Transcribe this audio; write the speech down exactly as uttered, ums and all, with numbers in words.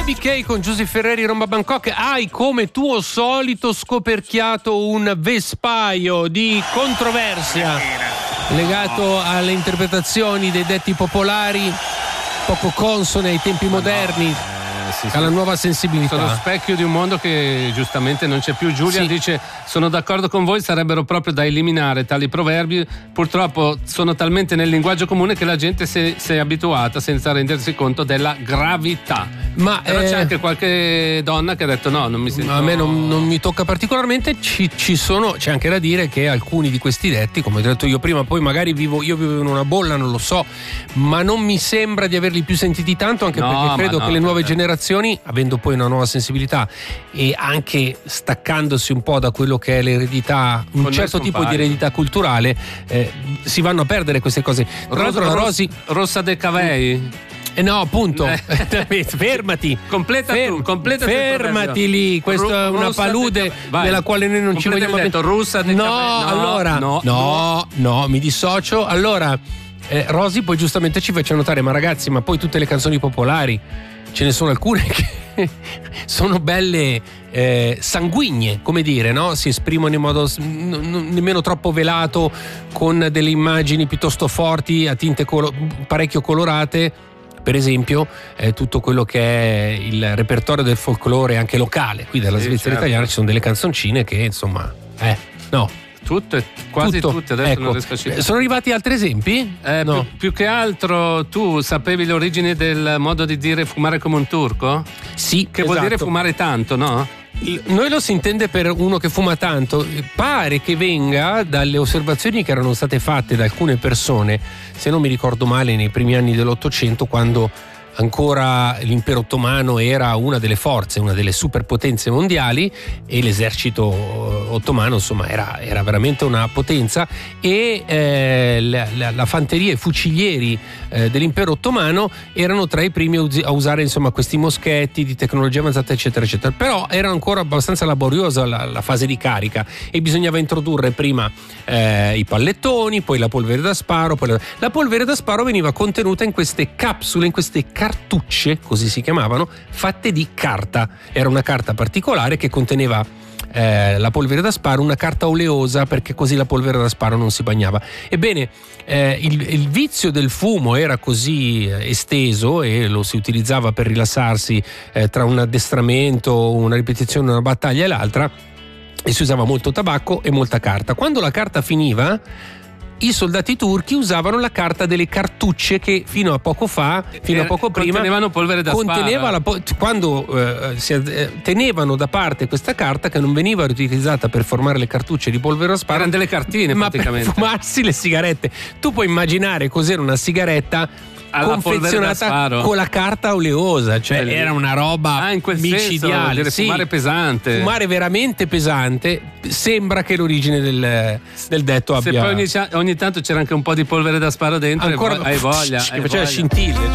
B K con Giuseppe Ferreri, Roma Bangkok. Hai come tuo solito scoperchiato un vespaio di controversia legato alle interpretazioni dei detti popolari poco consone ai tempi moderni. Sì, sì. Alla nuova sensibilità. Sono specchio di un mondo che giustamente non c'è più. Giulia sì. dice: sono d'accordo con voi, sarebbero proprio da eliminare tali proverbi, purtroppo sono talmente nel linguaggio comune che la gente si, si è abituata senza rendersi conto della gravità. Ma però eh, c'è anche qualche donna che ha detto no, non mi sento. A me non, non mi tocca particolarmente. Ci, ci sono, c'è anche da dire che alcuni di questi detti, come ho detto io prima, poi magari vivo io vivo in una bolla, non lo so, ma non mi sembra di averli più sentiti tanto, anche no, perché credo no, che le nuove vabbè. generazioni, avendo poi una nuova sensibilità e anche staccandosi un po' da quello che è l'eredità, un Con certo tipo di eredità culturale, eh, si vanno a perdere queste cose. Tra l'altro la Rosi Rossa de Cavei. Eh no, appunto. Fermati. Completa Ferm- tu, completa Fermati lì, questa è una palude nella quale noi non ci vogliamo detto, russa de No, Cavei. No, allora no, no, no, mi dissocio. Allora eh, Rosi poi giustamente ci faccia notare: ma ragazzi, ma poi tutte le canzoni popolari ce ne sono alcune che sono belle eh, sanguigne, come dire, no? Si esprimono in modo n- n- nemmeno troppo velato, con delle immagini piuttosto forti, a tinte colo- parecchio colorate. Per esempio eh, tutto quello che è il repertorio del folklore anche locale qui della sì, Svizzera certo. italiana, ci sono delle canzoncine che insomma eh no tutte, quasi Tutto. tutte, adesso ecco. non riesco a citare. Sono arrivati altri esempi? Eh, no. più, più che altro tu sapevi l'origine del modo di dire fumare come un turco? Sì, che esatto. vuol dire fumare tanto, no? Noi lo si intende per uno che fuma tanto. Pare che venga dalle osservazioni che erano state fatte da alcune persone, se non mi ricordo male, nei primi anni dell'Ottocento, quando ancora l'impero ottomano era una delle forze, una delle superpotenze mondiali, e l'esercito ottomano insomma era, era veramente una potenza, e eh, la, la, la fanteria e i fucilieri eh, dell'impero ottomano erano tra i primi a usare insomma questi moschetti di tecnologia avanzata eccetera eccetera, però era ancora abbastanza laboriosa la, la fase di carica e bisognava introdurre prima eh, i pallettoni, poi la polvere da sparo, poi la... la polvere da sparo veniva contenuta in queste capsule, in queste cartucce, così si chiamavano, fatte di carta. Era una carta particolare che conteneva eh, la polvere da sparo, una carta oleosa, perché così la polvere da sparo non si bagnava. Ebbene, eh, il, il vizio del fumo era così esteso e lo si utilizzava per rilassarsi eh, tra un addestramento, una ripetizione, una battaglia e l'altra, e si usava molto tabacco e molta carta. Quando la carta finiva, i soldati turchi usavano la carta delle cartucce che fino a poco fa, fino a poco prima, contenevano polvere da conteneva sparo. La, quando eh, si eh, tenevano da parte questa carta, che non veniva riutilizzata per formare le cartucce di polvere da sparo, erano delle cartine ma praticamente, per fumarsi le sigarette. Tu puoi immaginare cos'era una sigaretta alla confezionata con la carta oleosa, cioè eh, era una roba ah, in quel micidiale. Senso, sì, fumare pesante, fumare veramente pesante. Sembra che l'origine del, del detto abbia. Se poi ogni, ogni tanto c'era anche un po' di polvere da sparo dentro, ancora hai voglia, che hai faceva voglia. scintille.